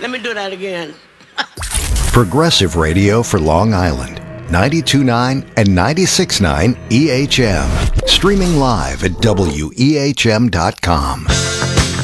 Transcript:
Let me do that again. Progressive radio for Long Island. 92.9 and 96.9 EHM. Streaming live at WEHM.com.